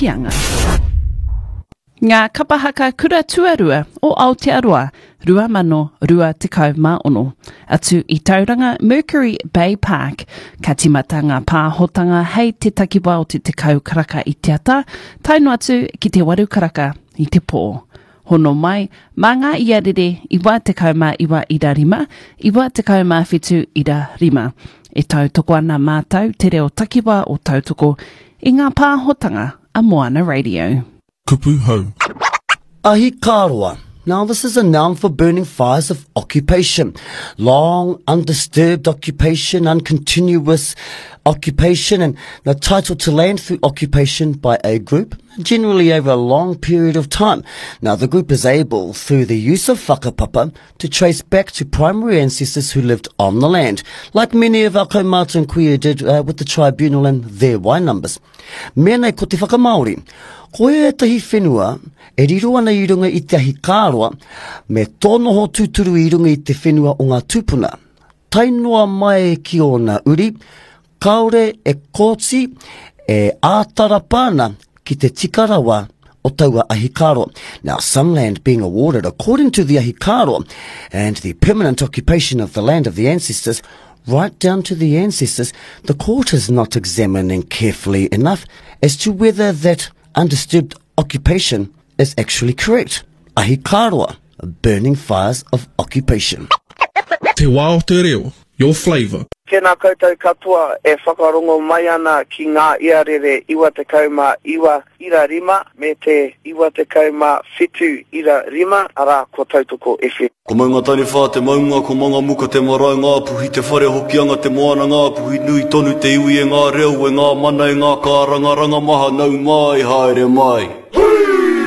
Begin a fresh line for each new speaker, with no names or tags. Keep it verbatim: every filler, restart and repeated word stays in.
atianga. Ngā kapahaka kura tuarua o Aotearoa, rua mano rua tekau mā ono, atu i tauranga Mercury Bay Park, ka timata ngā pāhotanga hei te takiwa o te tekau karaka i te ata, tainu atu ki te waru karaka i te pō. Hono mai, mā ngā iarere iwa tekau mā iwa ira rima, iwa tekau mā whetu ira rima. E tau toko ana mātau te reo takiwa o tautoko i ngā pāhotanga a Moana Radio.
Kupu hau.
Ahikaroa. Now this is a noun for burning fires of occupation. Long, undisturbed occupation, uncontinuous occupation, and the title to land through occupation by a group, generally over a long period of time. Now the group is able, through the use of whakapapa, to trace back to primary ancestors who lived on the land, like many of our kaumata and kuia did uh, with the tribunal and their wai numbers. Mea nei ko te whakamaori. Koe e tahi whenua, e riro ana i runga i te ahikaroa, me tōno ho tūturu i runga i te whenua o ngā tūpuna. Tainoa mai ki ona uri, kaore e kōti e ātara pāna ki te tikarawa o taua ahikaro. Now, some land being awarded according to the ahikaro and the permanent occupation of the land of the ancestors, right down to the ancestors, the court is not examining carefully enough as to whether that undisturbed occupation is actually correct. Ahikaroa, burning fires of occupation.
Te wā o te reo, your flavour.
Tēnā koutou katoa e whakarongo mai ana ki ngā iarere iwa te kauma iwa ira rima me te iwa te kauma whetu ira rima ara ko tautoko e whi.
Ko maunga tani whā te maunga, ko manga muka te marae ngā puhi te whare hokianga te moana ngā puhi nui tonu te iwi e ngā reo e ngā mana e ngā kāranga ranga maha nau mai haere mai.